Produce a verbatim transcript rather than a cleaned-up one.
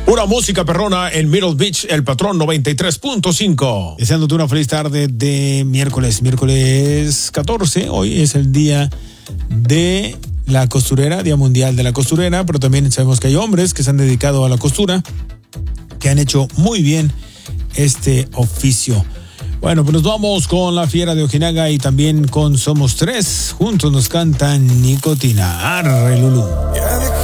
Pura música perrona en Middle Beach, El Patrón noventa y tres punto cinco. Deseándote una feliz tarde de miércoles, miércoles catorce. Hoy es el día de la costurera, Día Mundial de la Costurera, pero también sabemos que hay hombres que se han dedicado a la costura, que han hecho muy bien este oficio. Bueno, pues nos vamos con La Fiera de Ojinaga y también con Somos Tres. Juntos nos cantan Nicotina. Arre, Lulú.